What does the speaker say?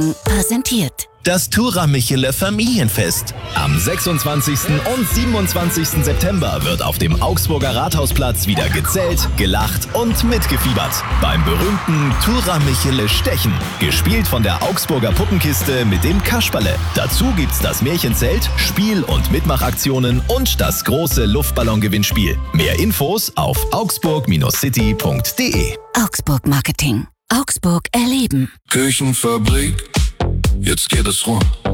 Präsentiert. Das Tura-Michele Familienfest. Am 26. und 27. September wird auf dem Augsburger Rathausplatz wieder gezählt, gelacht und mitgefiebert. Beim berühmten Tura-Michele Stechen. Gespielt von der Augsburger Puppenkiste mit dem Kasperle. Dazu gibt's das Märchenzelt, Spiel- und Mitmachaktionen und das große Luftballongewinnspiel. Mehr Infos auf augsburg-city.de. Augsburg Marketing. Augsburg erleben. Küchenfabrik, jetzt geht es rund.